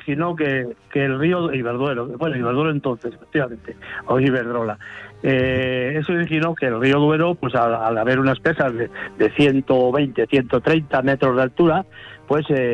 originó que el río Iberduero, bueno, Iberduero entonces, efectivamente, o Iberdrola, eso originó que el río Duero, pues al haber unas presas de 120, 130 metros de altura, pues